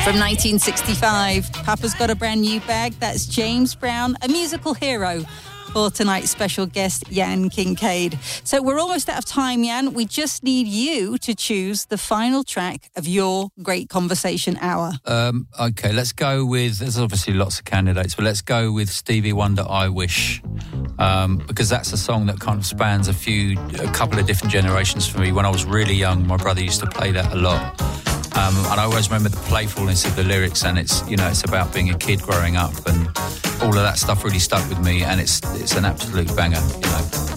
From 1965, Papa's Got a Brand New Bag. That's James Brown, a musical hero for tonight's special guest, Jan Kincaid. So we're almost out of time, Jan. We just need you to choose the final track of your Great Conversation Hour. Okay, let's go with, there's obviously lots of candidates, but let's go with Stevie Wonder, I Wish, because that's a song that kind of spans a couple of different generations for me. When I was really young, my brother used to play that a lot. And I always remember the playfulness of the lyrics, and it's about being a kid growing up, and all of that stuff really stuck with me, and it's an absolute banger,